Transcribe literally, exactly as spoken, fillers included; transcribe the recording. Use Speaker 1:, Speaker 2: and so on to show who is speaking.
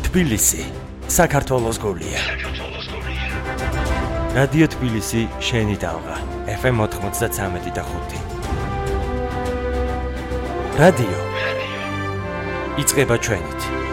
Speaker 1: თბილისი, საქართველოს გულია. რადიო თბილისი, შენი ტალღა, ეფ ემ ოთხმოცდათვრამეტი და ხუთი. რადიო. იწყება ჩვენით.